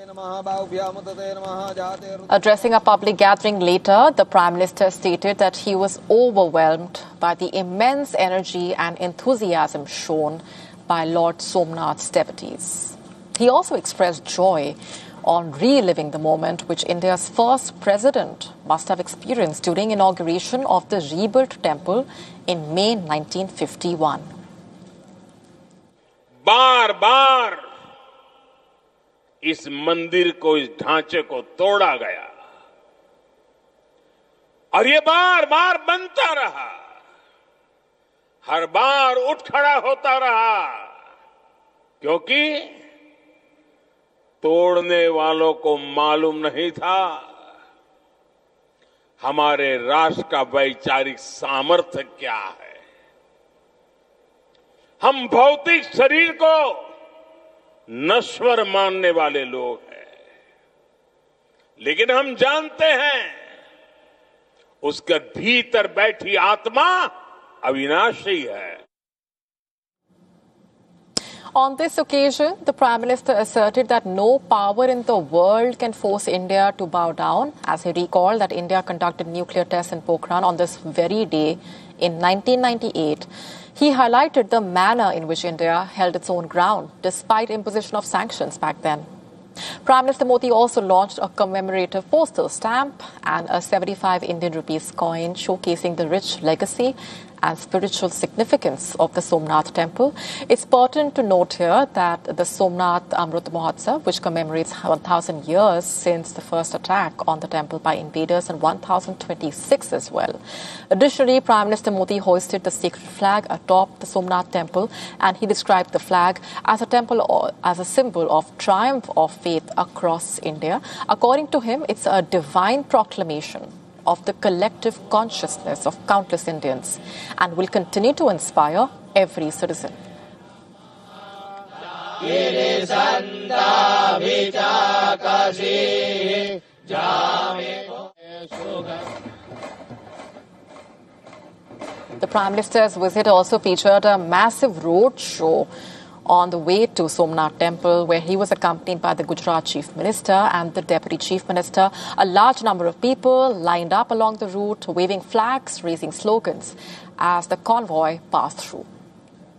Addressing a public gathering later, the Prime Minister stated that he was overwhelmed by the immense energy and enthusiasm shown by Lord Somnath's devotees. He also expressed joy on reliving the moment which India's first president must have experienced during inauguration of the rebuilt temple in May 1951. बार बार इस मंदिर को, इस ढांचे को तोड़ा गया और ये बार बार बनता रहा, हर बार उठ खड़ा होता रहा, क्योंकि तोड़ने वालों को मालूम नहीं था हमारे राष्ट्र का वैचारिक सामर्थ्य क्या है। हम भौतिक शरीर को नश्वर मानने वाले लोग हैं, लेकिन हम जानते हैं उसके भीतर बैठी आत्मा अविनाशी है। On this occasion, the Prime Minister asserted that no power in the world can force India to bow down, as he recalled that India conducted nuclear tests in Pokhran on this very day in 1998. He highlighted the manner in which India held its own ground, despite imposition of sanctions back then. Prime Minister Modi also launched a commemorative postal stamp and a 75 Indian rupees coin showcasing the rich legacy and spiritual significance of the Somnath temple. It's pertinent to note here that the Somnath Amrit Mahotsav, which commemorates 1,000 years since the first attack on the temple by invaders in 1026 as well. Additionally, Prime Minister Modi hoisted the sacred flag atop the Somnath temple, and he described the flag as a symbol of triumph of faith across India. According to him, it's a divine proclamation of the collective consciousness of countless Indians and will continue to inspire every citizen. The Prime Minister's visit also featured a massive road show on the way to Somnath Temple, where he was accompanied by the Gujarat Chief Minister and the Deputy Chief Minister. A large number of people lined up along the route, waving flags, raising slogans as the convoy passed through.